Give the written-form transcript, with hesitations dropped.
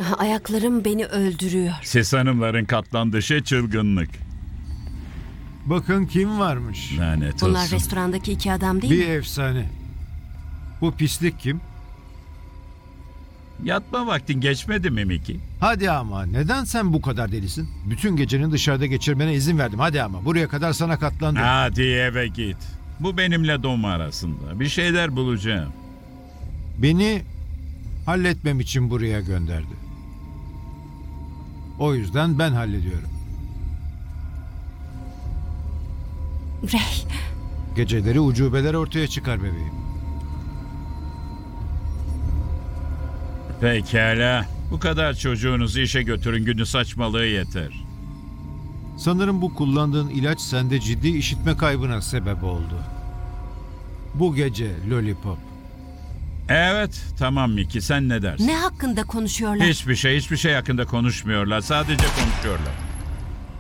Ayaklarım beni öldürüyor. Siz hanımların katlandığı şey çılgınlık. Bakın kim varmış. Lanet Bunlar olsun. restorandaki iki adam değil Bir mi? efsane. Bu pislik kim? Yatma vaktin geçmedi mi Miki? Hadi ama neden sen bu kadar delisin? Bütün geceni dışarıda geçirmene izin verdim. Hadi ama buraya kadar sana katlandım. Hadi eve git. Bu benimle Dom arasında. Bir şeyler bulacağım. Beni halletmem için buraya gönderdi. O yüzden ben hallediyorum. Ray, Geceleri ucubeler ortaya çıkar bebeğim. Pekala. Bu kadar çocuğunuzu işe götürün, günü saçmalığı yeter. Sanırım bu kullandığın ilaç sende ciddi işitme kaybına sebep oldu. Bu gece Lollipop. Evet, tamam Miki, sen ne dersin? ne hakkında konuşuyorlar? Hiçbir şey hakkında konuşmuyorlar. Sadece konuşuyorlar.